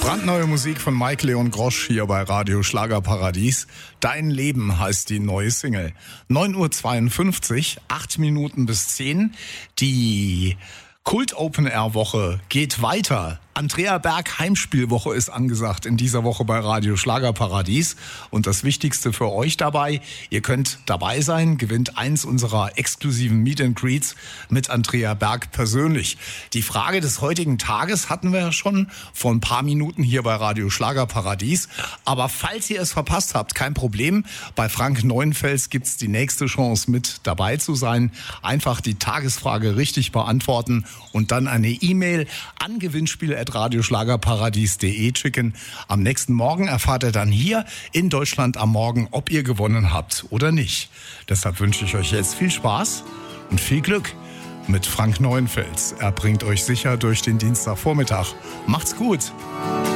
Brandneue Musik von Mike Leon Grosch hier bei Radio Schlagerparadies. Dein Leben heißt die neue Single. 9:52 Uhr, 8 Minuten bis 10. Die Kult Open Air Woche geht weiter. Andrea Berg Heimspielwoche ist angesagt in dieser Woche bei Radio Schlagerparadies. Und das Wichtigste für euch dabei, ihr könnt dabei sein, gewinnt eins unserer exklusiven Meet and Greets mit Andrea Berg persönlich. Die Frage des heutigen Tages hatten wir ja schon vor ein paar Minuten hier bei Radio Schlagerparadies. Aber falls ihr es verpasst habt, kein Problem. Bei Frank Neuenfels gibt's die nächste Chance mit dabei zu sein. Einfach die Tagesfrage richtig beantworten und dann eine E-Mail an gewinnspiel@radioschlagerparadies.de schicken. Am nächsten Morgen erfahrt ihr dann hier in Deutschland am Morgen, ob ihr gewonnen habt oder nicht. Deshalb wünsche ich euch jetzt viel Spaß und viel Glück mit Frank Neuenfels. Er bringt euch sicher durch den Dienstagvormittag. Macht's gut!